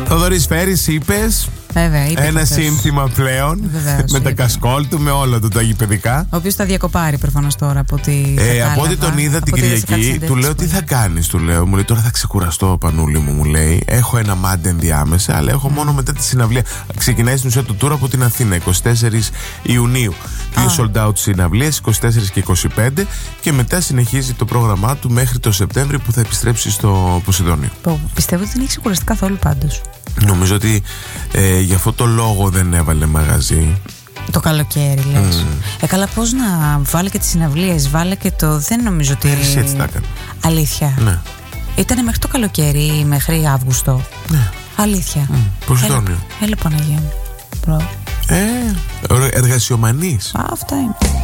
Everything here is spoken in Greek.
Θοδωρής Φέρης, είπες. Βέβαια, είπε ένα αυτός. σύνθημα πλέον. Βεβαίως, με τα είπε. κασκόλ του, με όλα του τα γηπαιδικά. Ο οποίος τα διακοπάρει προφανώς τώρα από ό,τι. Από ό,τι τον είδα την Κυριακή, του λέω τι θα κάνεις, του λέω. Μου λέει τώρα θα ξεκουραστώ, Πανούλη μου λέει. Έχω ένα μάντε ενδιάμεσα, αλλά έχω μόνο μετά τη συναυλία. Ξεκινάει στην ουσία το tour από την Αθήνα, 24 Ιουνίου. Δύο sold out συναυλίες, 24 και 25. Και μετά συνεχίζει το πρόγραμμά του μέχρι το Σεπτέμβρη που θα επιστρέψει στο Ποσειδόνιο. Πιστεύω ότι δεν έχει ξεκουραστεί καθόλου πάντως. Νομίζω ότι γι' αυτό το λόγο δεν έβαλε μαγαζί. Το καλοκαίρι, λες. Καλά, πώς να βάλει και τις συναυλίες, βάλε και το. Δεν νομίζω ότι. Πέρυσι έτσι τα έκανε. Αλήθεια. Ναι. Ήτανε μέχρι το καλοκαίρι, μέχρι Αύγουστο. Ναι. Αλήθεια. Ποσειδόνιο. Έλα Παναγία μου. Εργασιομανής. Αυτά είναι.